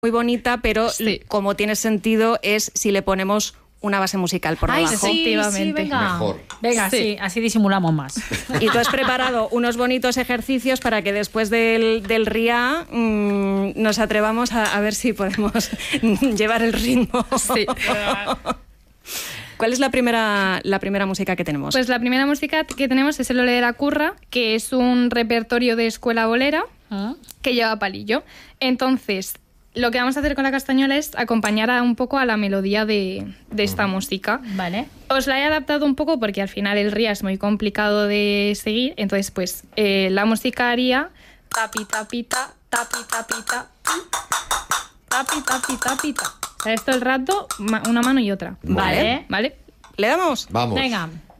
muy bonita, pero Sí. como tiene sentido es si le ponemos una base musical por Ay, debajo. sí, Efectivamente. venga. Mejor. Venga, Sí. sí, así disimulamos más. Y tú has preparado unos bonitos ejercicios para que después del RIA nos atrevamos a ver si podemos llevar el ritmo. Sí. ¿Cuál es la primera música que tenemos? Pues la primera música que tenemos es el Ole de la Curra, que es un repertorio de escuela bolera que lleva palillo. Entonces, lo que vamos a hacer con la castañuela es acompañar un poco a la melodía de esta música. Vale. Os la he adaptado un poco porque al final el RIA es muy complicado de seguir. Entonces, pues, la música haría tapi, tapita, tapi, tapita, tapi, tapi, tapita. O sea, esto el rato, una mano y otra. Muy Vale. ¿Vale? ¿Le damos? Vamos. Venga.